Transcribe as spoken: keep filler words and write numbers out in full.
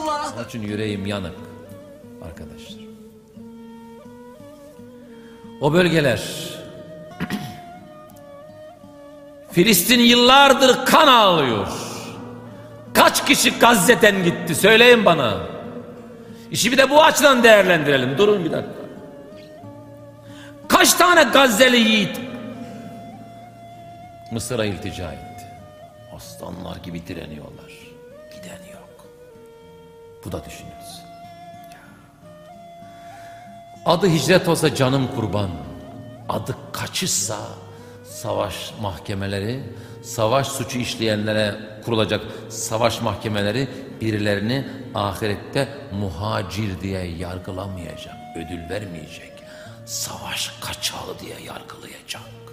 Allah. Onun için yüreğim yanık arkadaşlar. O bölgeler Filistin yıllardır kan ağlıyor. Kaç kişi Gazze'den gitti söyleyin bana. İşi bir de bu açıdan değerlendirelim. Durun bir dakika. Kaç tane Gazze'li yiğit Mısır'a iltica etti. Aslanlar gibi direniyorlar. Giden yok. Bu da düşünülsün. Adı hicret olsa canım kurban. Adı kaçışsa savaş mahkemeleri, savaş suçu işleyenlere kurulacak savaş mahkemeleri birilerini ahirette muhacir diye yargılamayacak, ödül vermeyecek. Savaş kaçağı diye yargılayacak.